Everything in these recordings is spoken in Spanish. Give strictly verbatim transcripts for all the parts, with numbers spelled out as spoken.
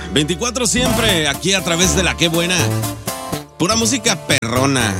veinticuatro siempre, aquí a través de la Qué Buena. Pura música perrona.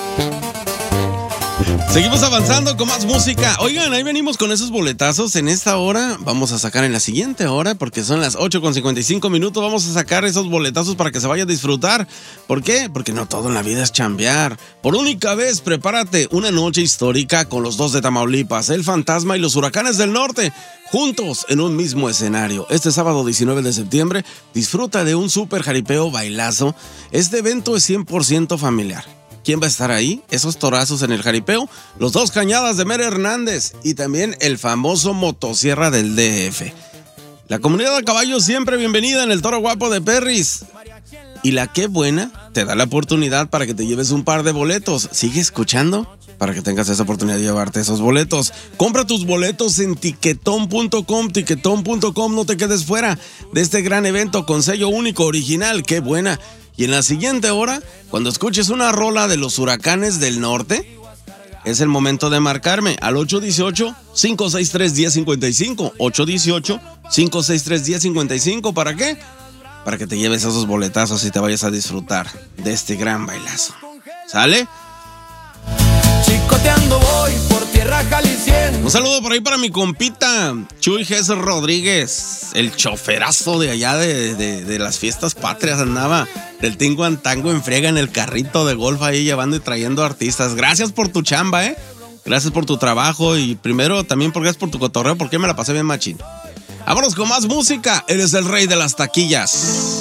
Seguimos avanzando con más música. Oigan, ahí venimos con esos boletazos. En esta hora vamos a sacar en la siguiente hora, porque son las ocho con cincuenta y cinco minutos. Vamos a sacar esos boletazos para que se vaya a disfrutar. ¿Por qué? Porque no todo en la vida es chambear. Por única vez, prepárate una noche histórica con los dos de Tamaulipas, el Fantasma y los Huracanes del Norte, juntos en un mismo escenario. Este sábado diecinueve de septiembre, disfruta de un super jaripeo bailazo. Este evento es cien por ciento familiar. ¿Quién va a estar ahí? Esos torazos en el jaripeo, los dos cañadas de Mere Hernández y también el famoso motosierra del D F. La comunidad de caballos siempre bienvenida en el Toro Guapo de Perris. Y la Qué Buena te da la oportunidad para que te lleves un par de boletos. Sigue escuchando para que tengas esa oportunidad de llevarte esos boletos. Compra tus boletos en tiquetón punto com, tiquetón punto com, no te quedes fuera de este gran evento con sello único, original, Qué Buena. Y en la siguiente hora, cuando escuches una rola de los Huracanes del Norte, es el momento de marcarme al ocho uno ocho, cinco seis tres, uno cero cinco cinco. ocho uno ocho, cinco seis tres, uno cero cinco cinco. ¿Para qué? Para que te lleves esos boletazos y te vayas a disfrutar de este gran bailazo. ¿Sale? Chicoteando voy por tierra jalisciense. Un saludo por ahí para mi compita Chuy Jesús Rodríguez, el choferazo de allá de, de, de las fiestas patrias. Andaba del tingo en tango en friega en el carrito de golf ahí llevando y trayendo artistas. Gracias por tu chamba, eh. Gracias por tu trabajo y primero también por gracias por tu cotorreo, porque me la pasé bien machín. Vámonos con más música. Eres el rey de las taquillas.